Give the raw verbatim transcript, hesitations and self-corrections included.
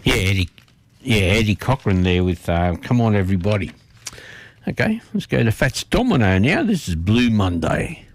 Yeah, Eddie. Yeah, Eddie Cochran there with uh, Come On Everybody. Okay, let's go to Fats Domino now. This is Blue Monday.